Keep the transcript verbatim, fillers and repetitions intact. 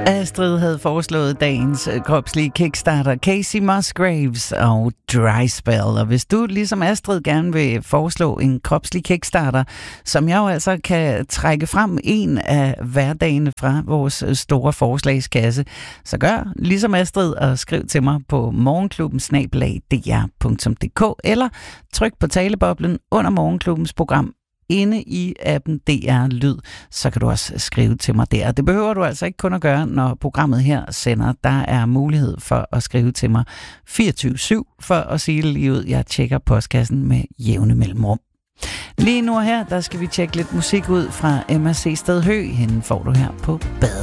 Astrid havde foreslået dagens kropslige kickstarter, Casey Musgraves og Dry Spell. Og hvis du ligesom Astrid gerne vil foreslå en kropslig kickstarter, som jeg jo altså kan trække frem en af hverdagene fra vores store forslagskasse, så gør ligesom Astrid og skriv til mig på morgenklubben snabel-a d r punktum d k eller tryk på taleboblen under Morgenklubbens program inde i appen D R Lyd, så kan du også skrive til mig der. Det behøver du altså ikke kun at gøre, når programmet her sender. Der er mulighed for at skrive til mig fireogtyve syv for at sige det lige ud. Jeg tjekker postkassen med jævne mellemrum. Lige nu her, der skal vi tjekke lidt musik ud fra Emma C. Stedhø. Hende får du her på bad.